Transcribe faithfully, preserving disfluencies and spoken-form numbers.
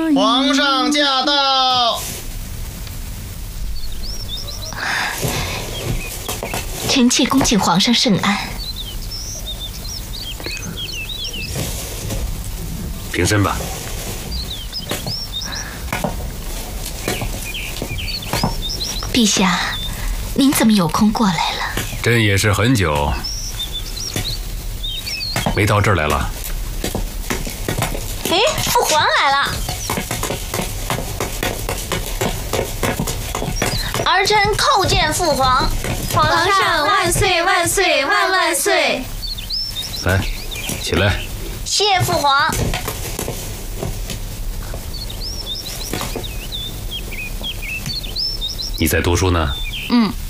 皇上驾到！ 臣妾恭请皇上圣安。 平身吧。 陛下，您怎么有空过来了？ 朕也是很久没到这儿来了。 哎，父皇来了！儿臣叩见父皇。 皇上万岁万岁万万岁！ 来，起来。 谢父皇。 你在读书呢？ 嗯。